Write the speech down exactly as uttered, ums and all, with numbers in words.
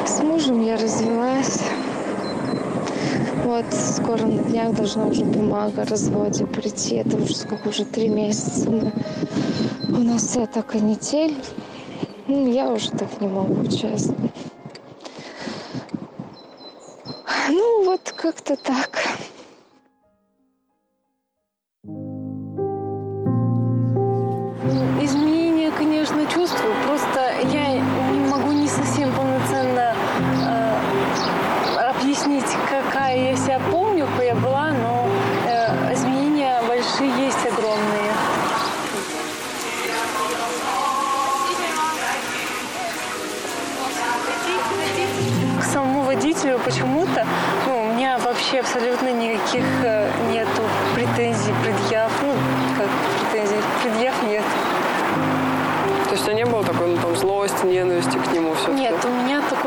С мужем я развелась. Вот скоро на днях должна уже бумага о разводе прийти. Это уже сколько, уже три месяца. Мы... У нас эта канитель. Ну, я уже так не могу, честно. Ну, вот как-то так. Изменения, конечно, чувствую. Просто я не могу не совсем полноценно э, объяснить, какая я себя помню, какой я была, но э, изменения большие есть, огромные. К самому водителю почему-то, ну, у меня вообще абсолютно никаких э, нету претензий, предъяв. Ну, как претензий, предъяв нет. То есть у тебя не было такой, ну, там, злости, ненависти к нему все-таки? Нет, у меня